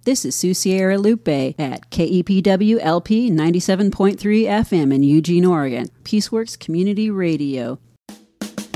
This is Sue Sierra Lupe at KEPW LP 97.3 FM in Eugene, Oregon, Peaceworks Community Radio.